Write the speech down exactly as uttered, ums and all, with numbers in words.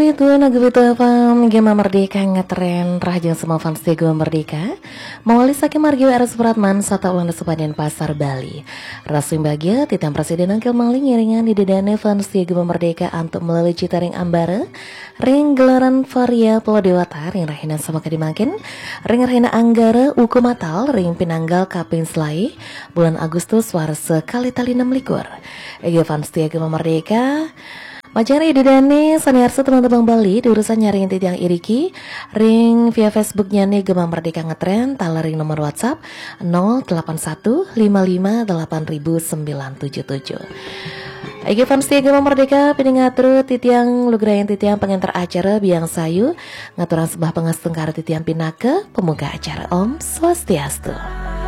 Itu lagu itu apa? Gema Merdeka ngetren Rahjang semua fans di Gema Merdeka. Mawali Saki Margio Eres Suratman Sata Ulang Sepadan Pasar Bali. Rasim bagia Titan Presiden Angkel Maling ngiringan di dedane fans di Gema Merdeka untuk melalui cita ring ambara. Ring gelaran Varia Pulau Dewata ring rahinan sama kadimakin. Ring rahina Anggara Uku Matal ring Pinanggal Kaping Selai. Bulan Agustus war sekali tali enam likur. Ege fans di Gema Merdeka. Macari di Dani Saniarsa teman-teman Bali diurusan nyaring tiang iriki ring via Facebooknya nih Gema Merdeka ngetren tala ring nomor WhatsApp nol delapan satu lima lima delapan sembilan tujuh tujuh. Egi fans Gema Merdeka pilih ngatur titiang lugrayan titiang pengantar acara biang sayu ngaturan sembah pengastung karo titiang pinaka pemuka acara Om Swastiastu.